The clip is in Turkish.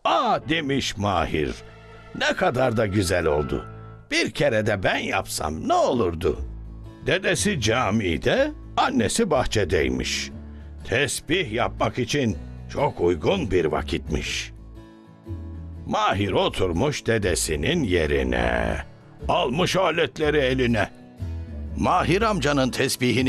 "Aa," demiş Mahir, "ne kadar da güzel oldu. Bir kere de ben yapsam ne olurdu?" Dedesi camide, annesi bahçedeymiş. Tesbih yapmak için çok uygun bir vakitmiş. Mahir oturmuş dedesinin yerine. Almış aletleri eline. Mahir amcanın tesbihini